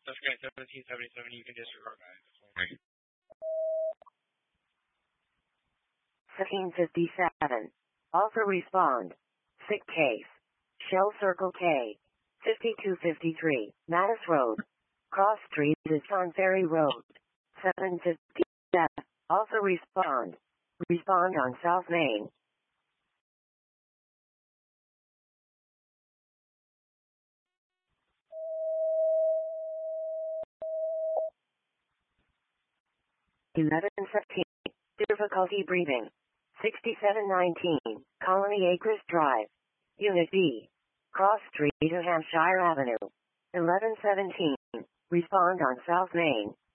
Suspect 1777, you can disregard that. 1757. Also respond. Sick case. Shell Circle K. 5253. Mattis Road. Cross Street is on Ferry Road. 757. Also respond. Respond on South Main. (11:15). Difficulty breathing. 6719. Colony Acres Drive. Unit B. Cross Street to Hampshire Avenue. 11:17. Respond on South Main.